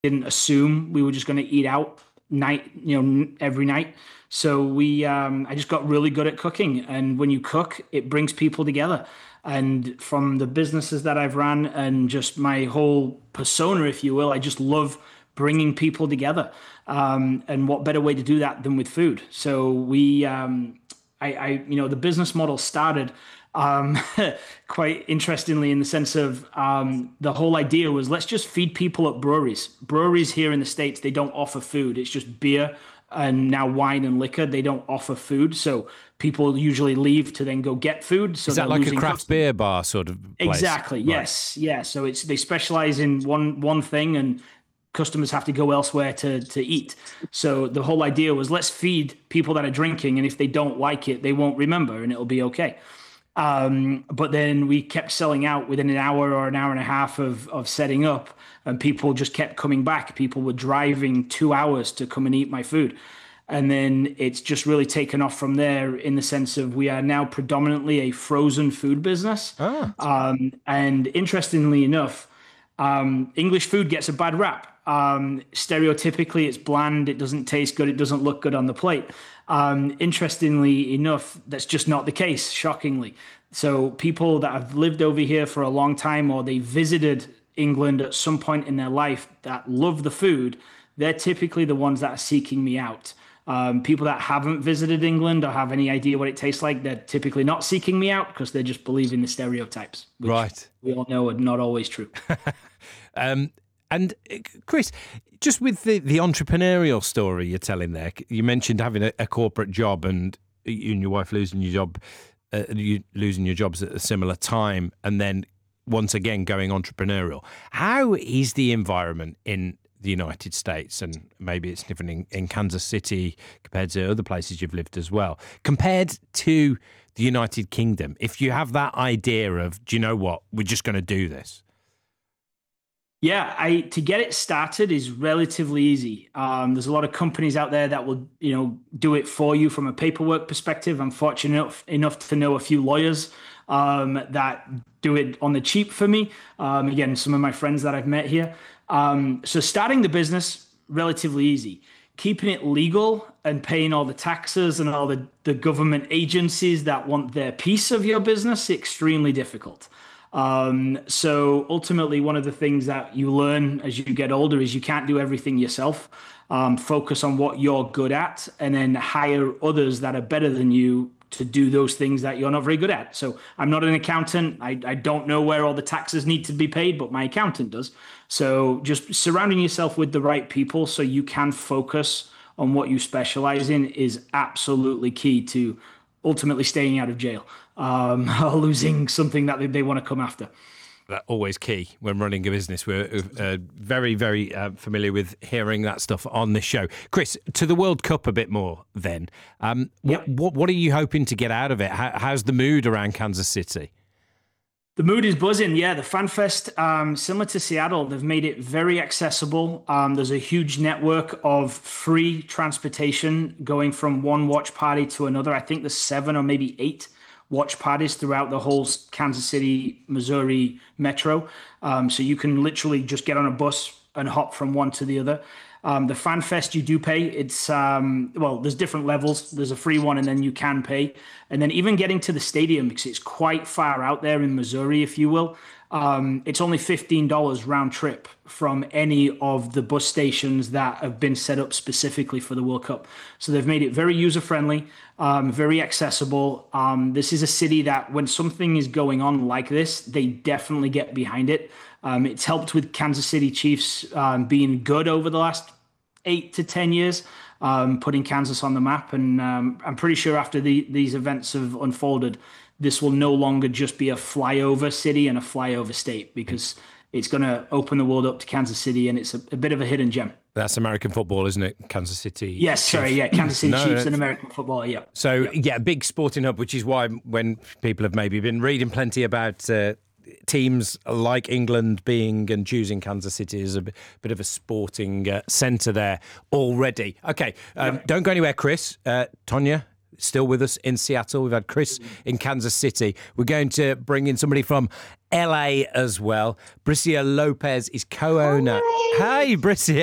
didn't assume we were just going to eat out every night. So I just got really good at cooking. And when you cook, it brings people together. And from the businesses that I've run and just my whole persona, if you will, I just love bringing people together. And what better way to do that than with food? So the business model started um, quite interestingly in the sense of the whole idea was let's just feed people at breweries. Breweries here in the States, they don't offer food. It's just beer and now wine and liquor. They don't offer food. So people usually leave to then go get food. So Is that they're like a losing craft customers. beer bar sort of place? Exactly. Right. Yes. Yeah. So they specialize in one thing and customers have to go elsewhere to eat. So the whole idea was let's feed people that are drinking, and if they don't like it, they won't remember, and it'll be okay. But then we kept selling out within an hour or an hour and a half of setting up, and people just kept coming back. People were driving 2 hours to come and eat my food. And then it's just really taken off from there in the sense of we are now predominantly a frozen food business. Ah, And interestingly enough, English food gets a bad rap. Stereotypically, it's bland, it doesn't taste good, it doesn't look good on the plate. Interestingly enough, that's just not the case, shockingly. So people that have lived over here for a long time or they visited England at some point in their life that love the food, they're typically the ones that are seeking me out. People that haven't visited England or have any idea what it tastes like, they're typically not seeking me out because they're just believing the stereotypes, which right. we all know are not always true. And Chris, just with the entrepreneurial story you're telling there, you mentioned having a corporate job and you and your wife losing your job, you losing your jobs at a similar time, and then once again going entrepreneurial. How is the environment in the United States, and maybe it's different in Kansas City compared to other places you've lived as well, compared to the United Kingdom? If you have that idea of, do you know what, we're just going to do this. Yeah, I to get it started is relatively easy. There's a lot of companies out there that will, do it for you from a paperwork perspective. I'm fortunate enough to know a few lawyers that do it on the cheap for me. Again, some of my friends that I've met here. So starting the business, relatively easy. Keeping it legal and paying all the taxes and all the government agencies that want their piece of your business, extremely difficult. So ultimately, one of the things that you learn as you get older is you can't do everything yourself. Focus on what you're good at and then hire others that are better than you to do those things that you're not very good at. So I'm not an accountant. I don't know where all the taxes need to be paid, but my accountant does. So just surrounding yourself with the right people so you can focus on what you specialize in is absolutely key to ultimately staying out of jail or losing something that they want to come after. That's always key when running a business. We're very, very familiar with hearing that stuff on this show. Chris, to the World Cup a bit more then. Yep. What are you hoping to get out of it? How's the mood around Kansas City? The mood is buzzing. Yeah, the FanFest, similar to Seattle, they've made it very accessible. There's a huge network of free transportation going from one watch party to another. I think there's 7 or maybe 8 watch parties throughout the whole Kansas City, Missouri metro. So you can literally just get on a bus and hop from one to the other. The Fan Fest, you do pay. It's, there's different levels. There's a free one and then you can pay. And then even getting to the stadium, because it's quite far out there in Missouri, if you will, it's only $15 round trip from any of the bus stations that have been set up specifically for the World Cup. So they've made it very user-friendly, very accessible. This is a city that when something is going on like this, they definitely get behind it. It's helped with Kansas City Chiefs being good over the last 8 to 10 years, putting Kansas on the map. And I'm pretty sure after these events have unfolded, this will no longer just be a flyover city and a flyover state because it's going to open the world up to Kansas City, and it's a bit of a hidden gem. That's American football, isn't it? Kansas City. Yes, sorry, yeah, Kansas City Chiefs and American football, yeah. So, yeah, big sporting hub, which is why when people have maybe been reading plenty about teams like England being and choosing Kansas City as a bit of a sporting centre there already. Okay, don't go anywhere, Chris. Tonya, still with us in Seattle. We've had Chris in Kansas City. We're going to bring in somebody from LA as well. Bricia Lopez is co-owner. Hey, Bricia.